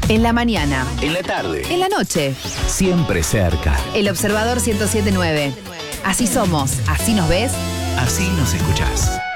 En la mañana. En la tarde. En la noche. Siempre cerca. El Observador 107.9. Así somos, así nos ves. Así nos escuchás.